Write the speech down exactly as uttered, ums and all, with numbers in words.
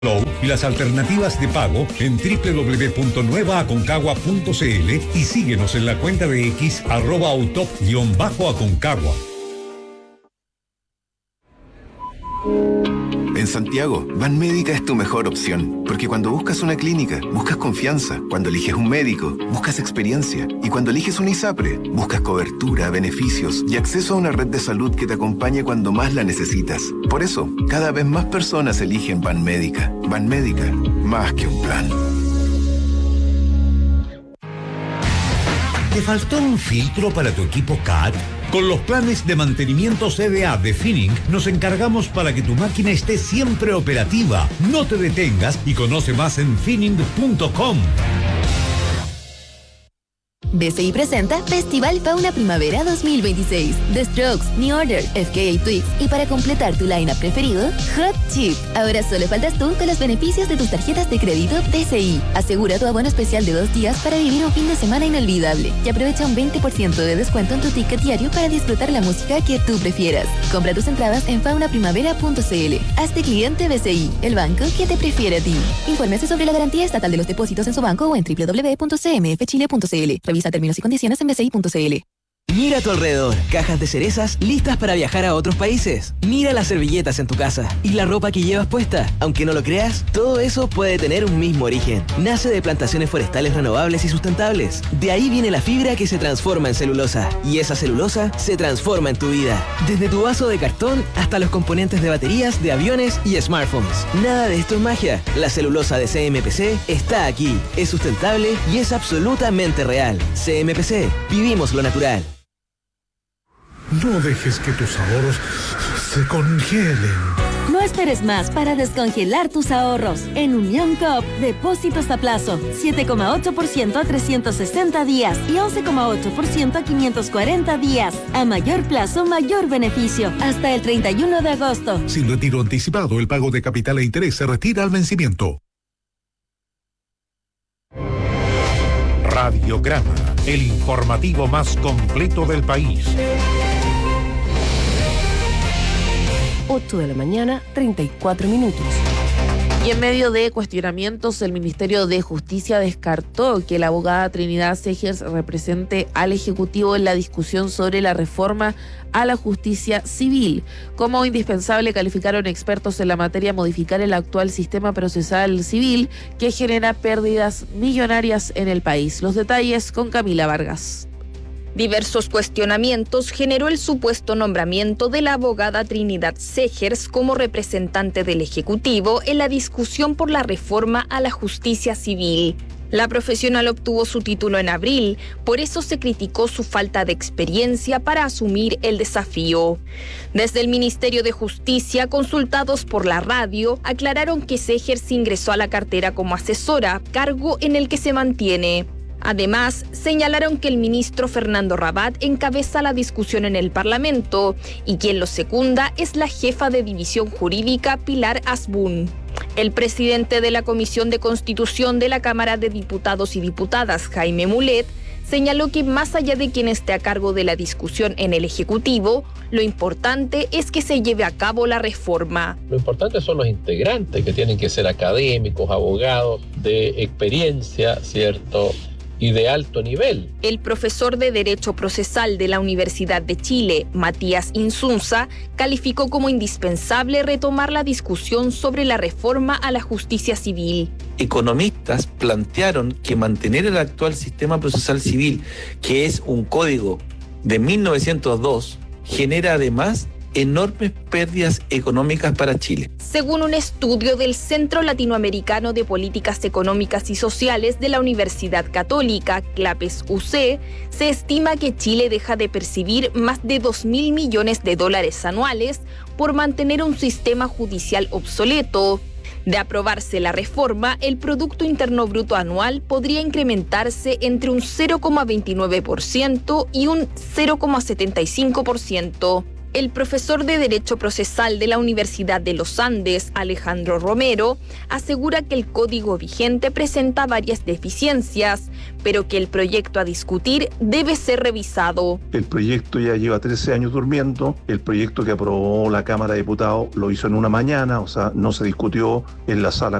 y las alternativas de pago en doble u doble u doble u punto nueva aconcagua punto c l y síguenos en la cuenta de X arroba autop guión bajo aconcagua. En Santiago, Banmédica es tu mejor opción, porque cuando buscas una clínica, buscas confianza, cuando eliges un médico, buscas experiencia, y cuando eliges un ISAPRE, buscas cobertura, beneficios y acceso a una red de salud que te acompañe cuando más la necesitas. Por eso, cada vez más personas eligen Banmédica. Banmédica, más que un plan. ¿Te faltó un filtro para tu equipo C A D? Con los planes de mantenimiento C D A de Finning nos encargamos para que tu máquina esté siempre operativa. No te detengas y conoce más en finning punto com. B C I presenta Festival Fauna Primavera dos mil veintiséis. The Strokes, New Order, F K A Twigs y para completar tu line-up preferido, Hot Chip. Ahora solo faltas tú con los beneficios de tus tarjetas de crédito B C I. Asegura tu abono especial de dos días para vivir un fin de semana inolvidable y aprovecha un veinte por ciento de descuento en tu ticket diario para disfrutar la música que tú prefieras. Compra tus entradas en fauna primavera punto c l. Hazte cliente B C I, el banco que te prefiere a ti. Infórmese sobre la garantía estatal de los depósitos en su banco o en doble u doble u doble u punto c m f chile punto c l. Revisa términos y condiciones en b c i punto c l. Mira a tu alrededor, cajas de cerezas listas para viajar a otros países. Mira las servilletas en tu casa y la ropa que llevas puesta. Aunque no lo creas, todo eso puede tener un mismo origen. Nace de plantaciones forestales renovables y sustentables. De ahí viene la fibra que se transforma en celulosa. Y esa celulosa se transforma en tu vida. Desde tu vaso de cartón hasta los componentes de baterías, de aviones y smartphones. Nada de esto es magia. La celulosa de C M P C está aquí. Es sustentable y es absolutamente real. C M P C. Vivimos lo natural. No dejes que tus ahorros se congelen. No esperes más para descongelar tus ahorros. En Unión Coop, depósitos a plazo, siete coma ocho por ciento a trescientos sesenta días y once coma ocho por ciento a quinientos cuarenta días. A mayor plazo, mayor beneficio. Hasta el treinta y uno de agosto. Sin retiro anticipado, el pago de capital e interés se retira al vencimiento. Radiograma, el informativo más completo del país. ocho de la mañana, treinta y cuatro minutos. Y en medio de cuestionamientos, el Ministerio de Justicia descartó que la abogada Trinidad Segers represente al Ejecutivo en la discusión sobre la reforma a la justicia civil. Como indispensable calificaron expertos en la materia modificar el actual sistema procesal civil que genera pérdidas millonarias en el país. Los detalles con Camila Vargas. Diversos cuestionamientos generó el supuesto nombramiento de la abogada Trinidad Segers como representante del Ejecutivo en la discusión por la reforma a la justicia civil. La profesional obtuvo su título en abril, por eso se criticó su falta de experiencia para asumir el desafío. Desde el Ministerio de Justicia, consultados por la radio, aclararon que Segers ingresó a la cartera como asesora, cargo en el que se mantiene. Además, señalaron que el ministro Fernando Rabat encabeza la discusión en el Parlamento y quien lo secunda es la jefa de división jurídica Pilar Asbun. El presidente de la Comisión de Constitución de la Cámara de Diputados y Diputadas, Jaime Mulet, señaló que más allá de quien esté a cargo de la discusión en el Ejecutivo, lo importante es que se lleve a cabo la reforma. Lo importante son los integrantes, que tienen que ser académicos, abogados de experiencia, ¿cierto?, y de alto nivel. El profesor de Derecho Procesal de la Universidad de Chile, Matías Insunza, calificó como indispensable retomar la discusión sobre la reforma a la justicia civil. Economistas plantearon que mantener el actual sistema procesal civil, que es un código de mil novecientos dos, genera además enormes pérdidas económicas para Chile. Según un estudio del Centro Latinoamericano de Políticas Económicas y Sociales de la Universidad Católica, CLAPES U C, se estima que Chile deja de percibir más de dos mil millones de dólares anuales por mantener un sistema judicial obsoleto. De aprobarse la reforma, el Producto Interno Bruto anual podría incrementarse entre un cero coma veintinueve por ciento y un cero coma setenta y cinco por ciento. El profesor de Derecho Procesal de la Universidad de los Andes, Alejandro Romero, asegura que el código vigente presenta varias deficiencias, pero que el proyecto a discutir debe ser revisado. El proyecto ya lleva trece años durmiendo, el proyecto que aprobó la Cámara de Diputados lo hizo en una mañana, o sea, no se discutió en la sala